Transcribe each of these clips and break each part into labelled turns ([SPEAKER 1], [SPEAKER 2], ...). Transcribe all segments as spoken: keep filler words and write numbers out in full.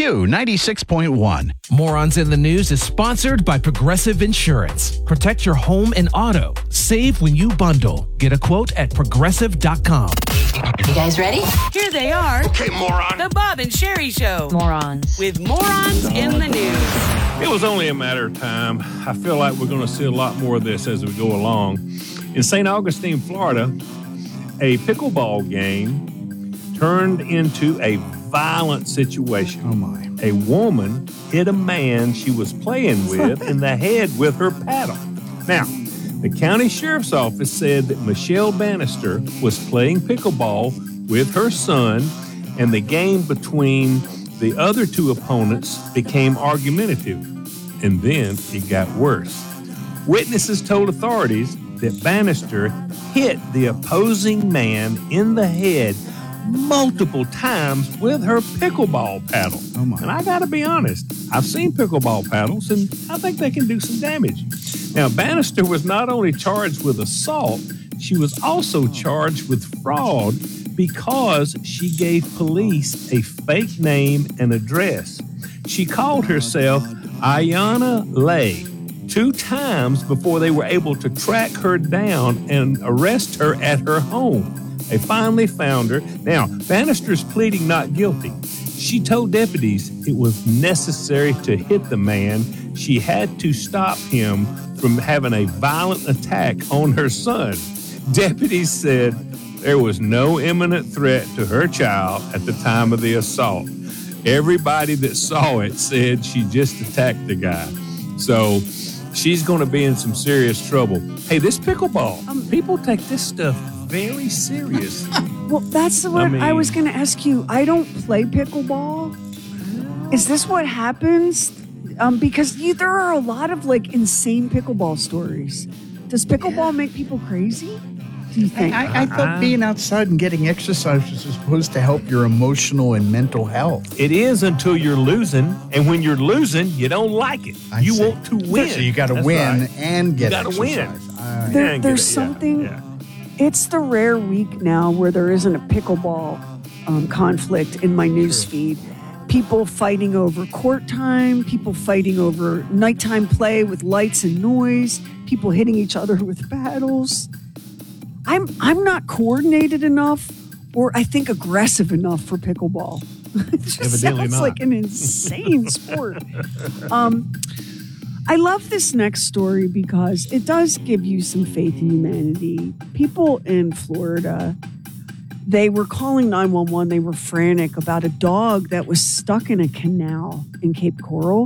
[SPEAKER 1] Q ninety-six point one.
[SPEAKER 2] Morons in the News is sponsored by Progressive Insurance. Protect your home and auto. Save when you bundle. Get a quote at progressive dot com.
[SPEAKER 3] You guys ready?
[SPEAKER 4] Here they are.
[SPEAKER 5] Okay, moron.
[SPEAKER 4] The Bob and Sherry Show.
[SPEAKER 3] Morons.
[SPEAKER 4] With morons in the news.
[SPEAKER 5] It was only a matter of time. I feel like we're going to see a lot more of this as we go along. In Saint Augustine, Florida, a pickleball game turned into a violent situation.
[SPEAKER 6] Oh, my.
[SPEAKER 5] A woman hit a man she was playing with in the head with her paddle. Now, the county sheriff's office said that Michelle Bannister was playing pickleball with her son, and the game between the other two opponents became argumentative. And then it got worse. Witnesses told authorities that Bannister hit the opposing man in the head multiple times with her pickleball paddle.
[SPEAKER 6] Oh my.
[SPEAKER 5] And I got to be honest, I've seen pickleball paddles, and I think they can do some damage. Now, Bannister was not only charged with assault, she was also charged with fraud because she gave police a fake name and address. She called herself Ayanna Lay two times before they were able to track her down and arrest her at her home. They finally found her. Now, Bannister's pleading not guilty. She told deputies it was necessary to hit the man. She had to stop him from having a violent attack on her son. Deputies said there was no imminent threat to her child at the time of the assault. Everybody that saw it said she just attacked the guy. So she's going to be in some serious trouble. Hey, this pickleball, um, people take this stuff very serious.
[SPEAKER 7] Well, that's what
[SPEAKER 5] I
[SPEAKER 7] I,
[SPEAKER 5] mean-
[SPEAKER 7] was going to ask you. I don't play pickleball. Is this what happens? Um, because you, there are a lot of like insane pickleball stories. Does pickleball make people crazy? Do you think?
[SPEAKER 6] I, I thought being outside and getting exercise was supposed to help your emotional and mental health.
[SPEAKER 5] It is until you're losing, and when you're losing, you don't like it.
[SPEAKER 6] I
[SPEAKER 5] you
[SPEAKER 6] see.
[SPEAKER 5] want to win.
[SPEAKER 6] So you got to
[SPEAKER 5] That's
[SPEAKER 6] win
[SPEAKER 5] right.
[SPEAKER 6] and get
[SPEAKER 5] You gotta
[SPEAKER 6] exercise.
[SPEAKER 5] win.
[SPEAKER 6] Uh,
[SPEAKER 7] There-
[SPEAKER 5] Yeah, get
[SPEAKER 7] there's
[SPEAKER 5] it. Yeah,
[SPEAKER 7] something.
[SPEAKER 5] yeah.
[SPEAKER 7] It's the rare week now where there isn't a pickleball um, conflict in my news feed. People fighting over court time, people fighting over nighttime play with lights and noise, people hitting each other with paddles. I'm I'm not coordinated enough, or I think aggressive enough for pickleball. It just
[SPEAKER 5] Evidently
[SPEAKER 7] sounds
[SPEAKER 5] not.
[SPEAKER 7] like an insane sport. Um, I love this next story because it does give you some faith in humanity. People in Florida, they were calling nine one one. They were frantic about a dog that was stuck in a canal in Cape Coral.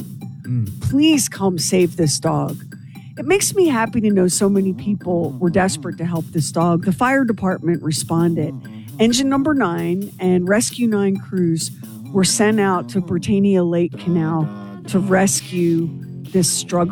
[SPEAKER 7] Please come save this dog. It makes me happy to know so many people were desperate to help this dog. The fire department responded. Engine number nine and Rescue nine crews were sent out to Britannia Lake Canal to rescue this struggling